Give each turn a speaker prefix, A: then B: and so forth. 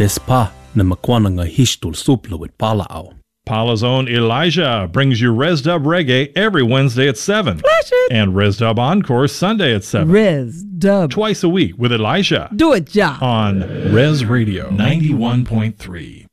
A: Vespa na makwananga hishtul supla with Palao.
B: Paula's own Elijah brings you ResDub Reggae every Wednesday at 7.
C: Flash it.
B: And ResDub Encore Sunday at 7.
C: ResDub.
B: Twice a week with Elijah.
C: Do it, Ja.
B: On Res Radio 91.3.